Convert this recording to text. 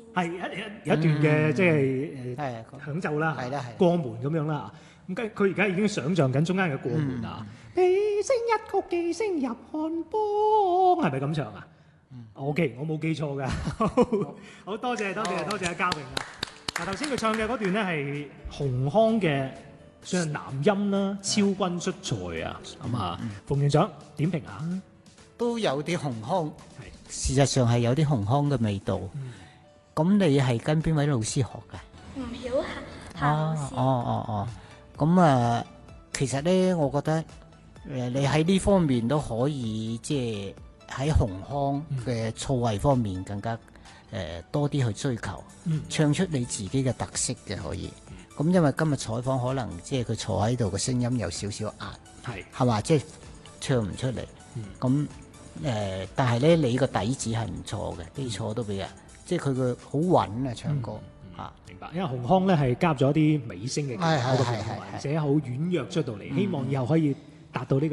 係一段嘅即係享奏啦，過門咁樣啦。咁佢而家已經想像緊中間嘅過門啊！悲聲一曲，寄聲入漢邦，係咪咁唱啊？OK，我冇記錯㗎。好多謝阿嘉榮啊！嗱，頭先佢唱嘅嗰段咧係洪康嘅算係男音啦，超君出塞啊，咁啊，馮院長點評下， 都有啲洪康，事實上係有啲洪康嘅味道。咁你係跟邊位老師學㗎？ 吳曉夏老師。 哦。咁啊，其實咧，我覺得你喺呢方面都可以，即係喺洪康嘅造詣方面更加多啲去追求，唱出你自己嘅特色嘅可以。咁因為今日採訪可能即係佢坐喺度嘅聲音有少少壓，係嘛，即係唱唔出嚟。咁但係咧，你個底子係唔錯嘅，基礎都比較，即係佢個好穩啊唱歌。 明白，因為洪康咧係加咗啲美聲嘅技巧，而且好婉約出到嚟，希望以後可以達到呢個。